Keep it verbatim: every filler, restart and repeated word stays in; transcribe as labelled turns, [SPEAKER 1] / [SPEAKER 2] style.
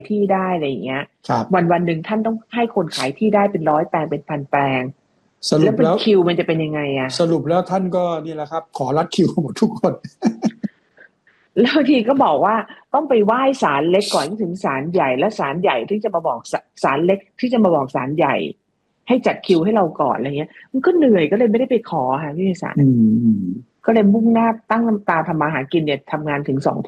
[SPEAKER 1] ที่ได้อะไรอย่างเงี้ย
[SPEAKER 2] ครับ
[SPEAKER 1] วันวันหนึ่งท่านต้องให้คนขายที่ได้เป็นร้อยแปลงเป็นพันแปลง
[SPEAKER 2] สรุ
[SPEAKER 1] แล้วเป็น
[SPEAKER 2] ปแล้ว
[SPEAKER 1] คิวมันจะเป็นยังไงอะ
[SPEAKER 2] สรุปแล้วท่านก็นี่แหละครับขอรัดคิวหมดทุกคน
[SPEAKER 1] แล้วทีก็บอกว่าต้องไปไหว้ศาลเล็กก่อนถึงศาลใหญ่และศาลใหญ่ที่จะมาบอกศศาลเล็กที่จะมาบอกศาลใหญ่ให้จัดคิวให้เราก่อนอะไรเงี้ยมันก็เหนื่อยก็เลยไม่ได้ไปขอค่ะพี่ศาล
[SPEAKER 2] อืม
[SPEAKER 1] ก็เลยมุ่งหน้าตั้งน้ำตาทำมาหากินเนี่ยทำงานถึงสอง